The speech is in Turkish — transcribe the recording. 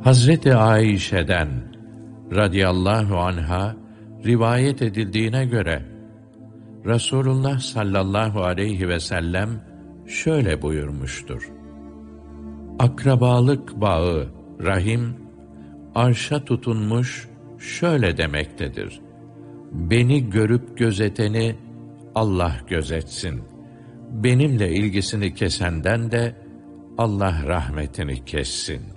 Hazreti Ayşe'den radıyallahu anha rivayet edildiğine göre Resulullah sallallahu aleyhi ve sellem şöyle buyurmuştur: Akrabalık bağı, rahim, arşa tutunmuş şöyle demektedir: Beni görüp gözeteni Allah gözetsin. Benimle ilgisini kesenden de Allah rahmetini kessin.